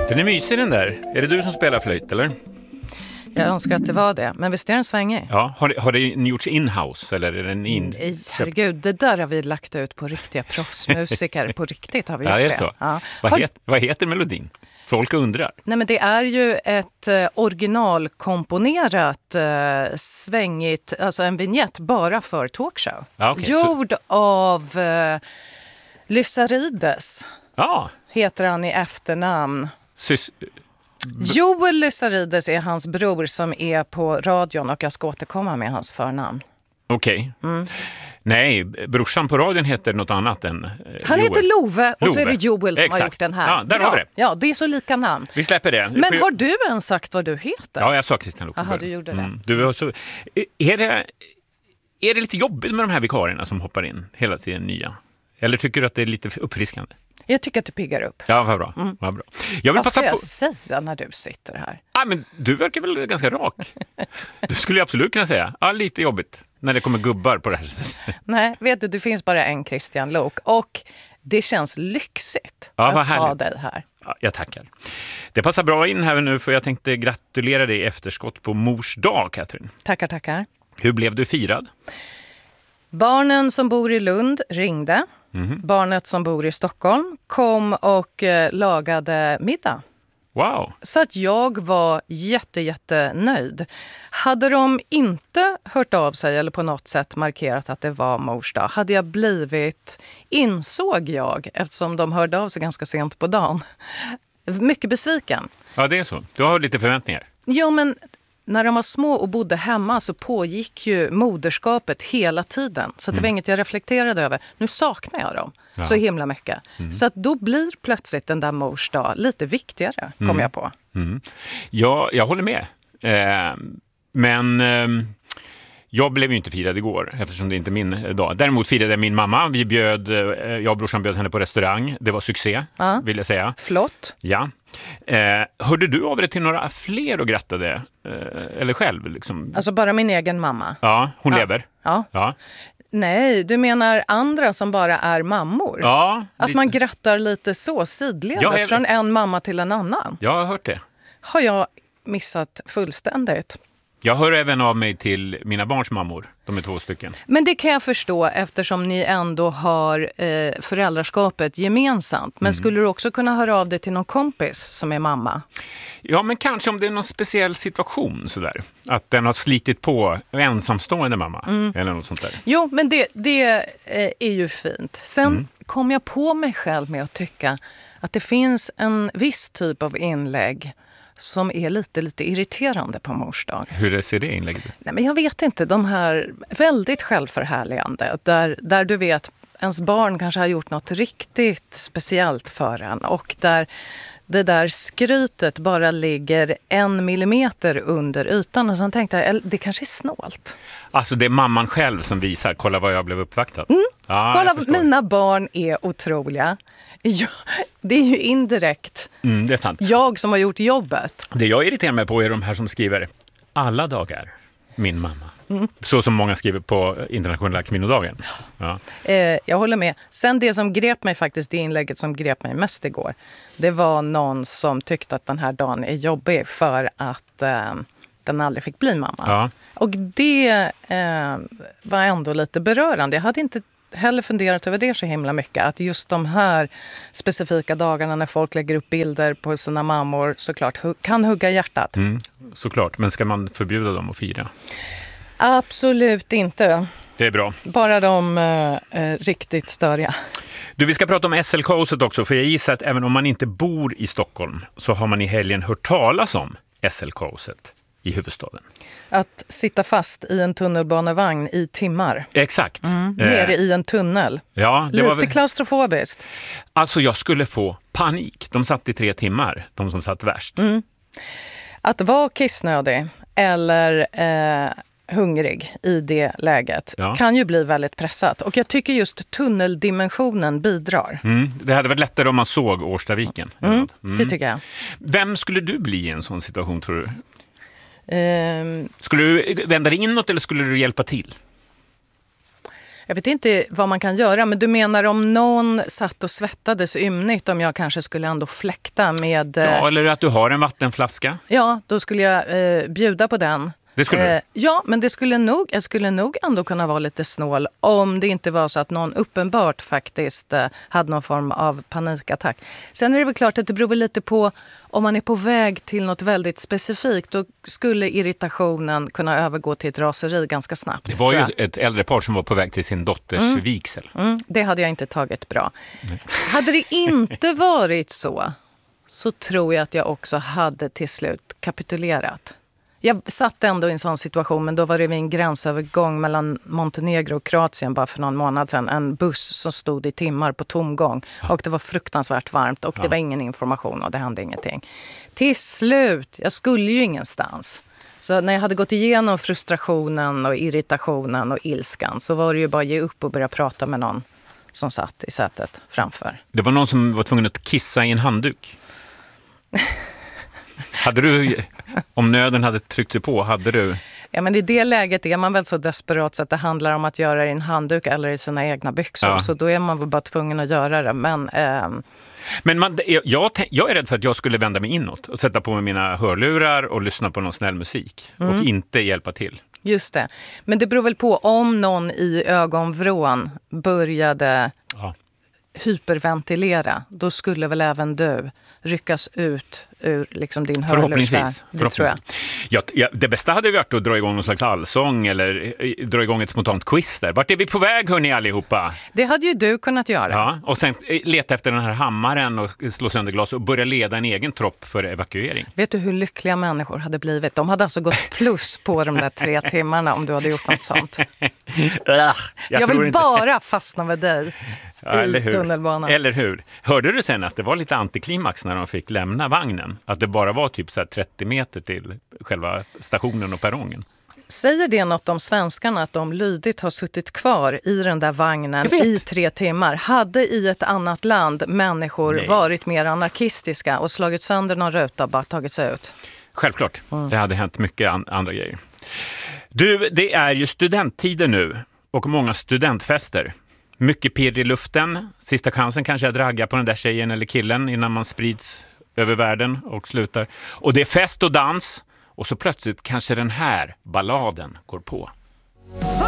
Den är mysig den där. Är det du som spelar flöjt eller? Jag önskar att det var det, men visst är den svängig? Ja, har det gjorts in-house eller är den Nej, herregud, det där har vi lagt ut på riktiga proffsmusiker. På riktigt har vi gjort ja, det. Är det. Så. Ja. Vad heter melodin? Folk undrar. Nej, men det är ju ett originalkomponerat svängigt, alltså en vignett bara för talkshow. Ja, okay. Gjord av Lysarides. Ja. Heter han i efternamn. Joel Lysarides är hans bror som är på radion och jag ska återkomma med hans förnamn. Okej. Nej, brorsan på radion heter något annat än han Joel. heter Love och så är det Joel som Exakt. har gjort den här. Ja, där har vi det. Ja, det är så lika namn. Vi släpper det. Men har du ens sagt vad du heter? Ja, jag sa Christian Luuk. Jaha, du gjorde det. Du var så... Är det lite jobbigt med de här vikarierna som hoppar in hela tiden nya? Eller tycker du att det är lite uppfriskande? Jag tycker att du piggar upp. Ja, vad bra. Vad bra. Vad ska jag säga när du sitter här? Men du verkar väl ganska rak. Du skulle ju absolut kunna säga, lite jobbigt när det kommer gubbar på det här sättet. Nej, vet du, det finns bara en Christian Luuk och det känns lyxigt att ha dig här. Ja, jag tackar. Det passar bra in här nu för jag tänkte gratulera dig i efterskott på Mors dag, Katrin. Tackar. Hur blev du firad? Barnen som bor i Lund ringde. Barnet som bor i Stockholm kom och lagade middag. Wow. Så att jag var jättenöjd. Hade de inte hört av sig eller på något sätt markerat att det var Mors dag hade jag blivit, insåg jag, eftersom de hörde av sig ganska sent på dagen, mycket besviken. Ja, det är så. Du har lite förväntningar. Jo, men när de var små och bodde hemma så pågick ju moderskapet hela tiden. Så det var inget jag reflekterade över. Nu saknar jag dem så himla mycket. Så att då blir plötsligt den där Mors dag lite viktigare, kom jag på. Ja, jag håller med. Men jag blev ju inte firad igår eftersom det inte är min dag. Däremot firade min mamma. Jag och brorsan bjöd henne på restaurang. Det var succé, vill jag säga. Flott. Ja. Hörde du av det till några fler och grattade? Eller själv? Liksom? Alltså bara min egen mamma. Ja, hon lever. Ja. Nej, du menar andra som bara är mammor? Ja. Att man grattar lite så sidledes från en mamma till en annan? Jag har hört det. Har jag missat fullständigt? Jag hör även av mig till mina barns mammor. De är 2 stycken. Men det kan jag förstå eftersom ni ändå har föräldraskapet gemensamt. Men skulle du också kunna höra av dig till någon kompis som är mamma? Ja, men kanske om det är någon speciell situation sådär. Att den har slitit på ensamstående mamma. Eller något sånt där. Jo, men det är ju fint. Sen kom jag på mig själv med att tycka att det finns en viss typ av inlägg som är lite irriterande på Mors dag. Hur ser det inlägget? Nej, men jag vet inte. De här väldigt självförhärligande. Där du vet, ens barn kanske har gjort något riktigt speciellt för en. Och där det där skrytet bara ligger 1 millimeter under ytan. Och sen tänkte jag, det kanske är snålt. Alltså det är mamman själv som visar, kolla vad jag blev uppvaktad. Ja, kolla, mina barn är otroliga. Ja, det är ju indirekt. Det är sant. Jag som har gjort jobbet. Det jag irriterar mig på är de här som skriver alla dagar, min mamma. Så som många skriver på internationella kvinnodagen. Ja. Jag håller med. Sen det som grep mig faktiskt, det inlägget som grep mig mest igår. Det var någon som tyckte att den här dagen är jobbig för att den aldrig fick bli mamma. Ja. Och det var ändå lite berörande. Jag hade inte heller funderat över det så himla mycket. Att just de här specifika dagarna när folk lägger upp bilder på sina mammor såklart kan hugga hjärtat. Såklart, men ska man förbjuda dem att fira? Absolut inte. Det är bra. Bara de riktigt störiga. Du, vi ska prata om SL-kaoset också, för jag gissar att även om man inte bor i Stockholm så har man i helgen hört talas om SL-kaoset i huvudstaden. Att sitta fast i en tunnelbanevagn i timmar. Exakt. Nere i en tunnel. Ja, det lite var klaustrofobiskt. Alltså jag skulle få panik. De satt i 3 timmar, de som satt värst. Att vara kissnödig eller hungrig i det läget kan ju bli väldigt pressat. Och jag tycker just tunneldimensionen bidrar. Det hade varit lättare om man såg Årstaviken. Det tycker jag. Vem skulle du bli i en sån situation, tror du? Skulle du vända dig inåt eller skulle du hjälpa till? Jag vet inte vad man kan göra, men du menar om någon satt och svettades ymnigt, om jag kanske skulle ändå fläkta med... Ja, eller att du har en vattenflaska. Ja, då skulle jag bjuda på den. Det skulle du? Ja, men jag skulle nog ändå kunna vara lite snål om det inte var så att någon uppenbart faktiskt hade någon form av panikattack. Sen är det väl klart att det beror lite på om man är på väg till något väldigt specifikt. Då skulle irritationen kunna övergå till ett raseri ganska snabbt. Det var ju ett äldre par som var på väg till sin dotters vigsel. Det hade jag inte tagit bra. Hade det inte varit så tror jag att jag också hade till slut kapitulerat. Jag satt ändå i en sån situation, men då var det vid en gränsövergång mellan Montenegro och Kroatien bara för någon månad sedan. En buss som stod i timmar på tomgång och det var fruktansvärt varmt och det var ingen information och det hände ingenting. Till slut, jag skulle ju ingenstans. Så när jag hade gått igenom frustrationen och irritationen och ilskan så var det ju bara att ge upp och börja prata med någon som satt i sätet framför. Det var någon som var tvungen att kissa i en handduk. Hade du, om nöden hade tryckt sig på, hade du... Ja, men i det läget är man väl så desperat så att det handlar om att göra det i en handduk eller i sina egna byxor. Ja. Så då är man väl bara tvungen att göra det. Men jag är rädd för att jag skulle vända mig inåt och sätta på mig mina hörlurar och lyssna på någon snäll musik och inte hjälpa till. Just det. Men det beror väl på om någon i ögonvrån började hyperventilera. Då skulle väl även du ryckas ut ur liksom din hörlursfär. Det tror jag. Det bästa hade varit att dra igång någon slags allsång eller dra igång ett spontant quiz där. Vart är vi på väg, hörni allihopa? Det hade ju du kunnat göra. Ja, och sen leta efter den här hammaren och slå sönder glas och börja leda en egen tropp för evakuering. Vet du hur lyckliga människor hade blivit? De hade alltså gått plus på de där 3 timmarna om du hade gjort något sånt. Jag vill bara fastna med dig. Eller hur? Tunnelbanan. Eller hur? Hörde du sen att det var lite antiklimax när de fick lämna vagnen? Att det bara var typ så här 30 meter till själva stationen och perrongen? Säger det något om svenskarna att de lydigt har suttit kvar i den där vagnen i 3 timmar? Hade i ett annat land människor varit mer anarkistiska och slagit sönder någon ruta och bara tagit sig ut? Självklart. Det hade hänt mycket andra grejer. Du, det är ju studenttider nu och många studentfester. Mycket pirr i luften. Sista chansen kanske att ragga på den där tjejen eller killen innan man sprids över världen och slutar. Och det är fest och dans och så plötsligt kanske den här balladen går på.